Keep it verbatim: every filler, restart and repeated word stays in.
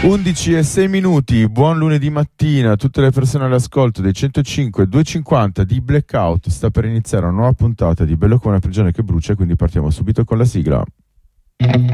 undici e sei minuti, buon lunedì mattina a tutte le persone all'ascolto dei centocinque duecentocinquanta di Blackout. Sta per iniziare una nuova puntata di Bello come una prigione che brucia, quindi partiamo subito con la sigla.